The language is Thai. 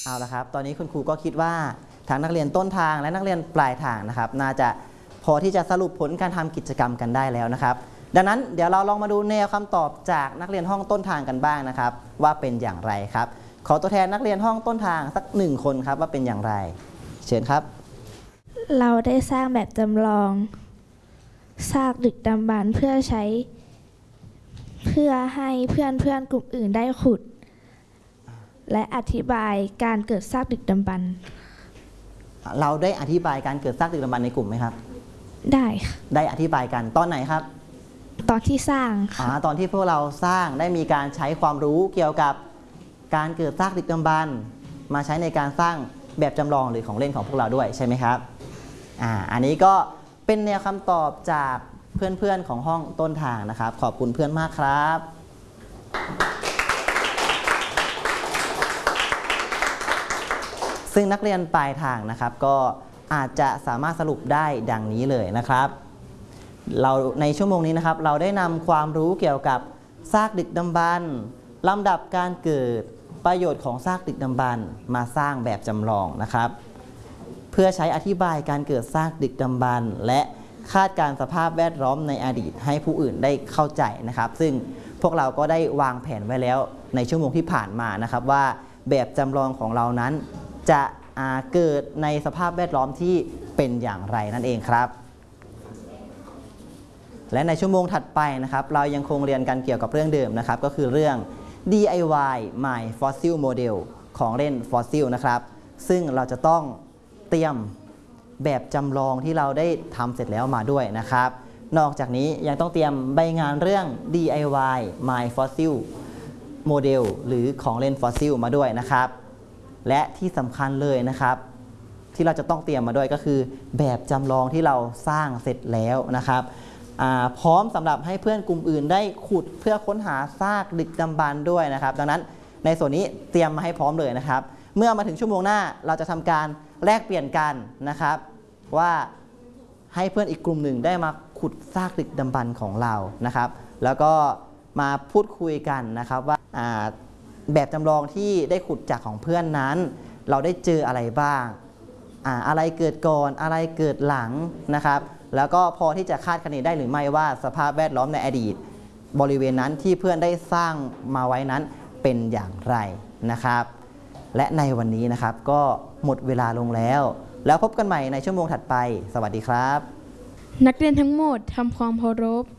เอาละครับตอนนี้คุณครูก็คิดว่าทางนักเรียนต้นทางและนักเรียนปลายทางนะครับน่าจะพอที่จะสรุปผลการทำกิจกรรมกันได้แล้วนะครับดังนั้นเดี๋ยวเราลองมาดูแนวคำตอบจากนักเรียนห้องต้นทางกันบ้างนะครับว่าเป็นอย่างไรครับขอตัวแทนนักเรียนห้องต้นทางสัก1 คนครับว่าเป็นอย่างไรเชิญครับเราได้สร้างแบบจำลองซากดึกดำบรรพ์เพื่อให้เพื่อนกลุ่มอื่นได้ขุดและอธิบายการเกิดซากดึกดำบรรพ์เราได้อธิบายการเกิดซากดึกดำบรรพ์ในกลุ่มไหมครับได้ค่ะได้อธิบายกันตอนไหนครับตอนที่สร้างค่ะตอนที่พวกเราสร้างได้มีการใช้ความรู้เกี่ยวกับการเกิดซากดึกดำบรรพ์มาใช้ในการสร้างแบบจำลองหรือของเล่นของพวกเราด้วยใช่ไหมครับอันนี้ก็เป็นแนวคำตอบจากเพื่อนๆของห้องต้นทางนะครับขอบคุณเพื่อนมากครับซึ่งนักเรียนปลายทางนะครับก็อาจจะสามารถสรุปได้ดังนี้เลยนะครับเราในชั่วโมงนี้นะครับเราได้นำความรู้เกี่ยวกับซากดึกดำบรรพ์ลำดับการเกิดประโยชน์ของซากดึกดำบรรพ์มาสร้างแบบจำลองนะครับเพื่อใช้อธิบายการเกิดซากดึกดำบรรพ์และคาดการสภาพแวดล้อมในอดีตให้ผู้อื่นได้เข้าใจนะครับซึ่งพวกเราก็ได้วางแผนไว้แล้วในชั่วโมงที่ผ่านมานะครับว่าแบบจำลองของเรานั้นจะเกิดในสภาพแวดล้อมที่เป็นอย่างไรนั่นเองครับและในชั่วโมงถัดไปนะครับเรายังคงเรียนกันเกี่ยวกับเรื่องเดิมนะครับก็คือเรื่อง DIY My Fossil Model ของเล่น Fossil นะครับซึ่งเราจะต้องเตรียมแบบจำลองที่เราได้ทำเสร็จแล้วมาด้วยนะครับนอกจากนี้ยังต้องเตรียมใบงานเรื่อง DIY My Fossil Model หรือของเล่น Fossil มาด้วยนะครับและที่สำคัญเลยนะครับที่เราจะต้องเตรียมมาด้วยก็คือแบบจำลองที่เราสร้างเสร็จแล้วนะครับพร้อมสำหรับให้เพื่อนกลุ่มอื่นได้ขุดเพื่อค้นหาซากดึกดำบรรพ์ด้วยนะครับดังนั้นในส่วนนี้เตรียมมาให้พร้อมเลยนะครับเมื่อมาถึงชั่วโมงหน้าเราจะทำการแลกเปลี่ยนกันนะครับว่าให้เพื่อนอีกกลุ่มหนึ่งได้มาขุดซากดึกดำบรรพ์ของเรานะครับแล้วก็มาพูดคุยกันนะครับว่าแบบจำลองที่ได้ขุดจากของเพื่อนนั้นเราได้เจออะไรบ้างอะไรเกิดก่อนอะไรเกิดหลังนะครับแล้วก็พอที่จะคาดคะเนได้หรือไม่ว่าสภาพแวดล้อมในอดีตบริเวณนั้นที่เพื่อนได้สร้างมาไว้นั้นเป็นอย่างไรนะครับและในวันนี้นะครับก็หมดเวลาลงแล้วพบกันใหม่ในชั่วโมงถัดไปสวัสดีครับนักเรียนทั้งหมดทำความเคารพ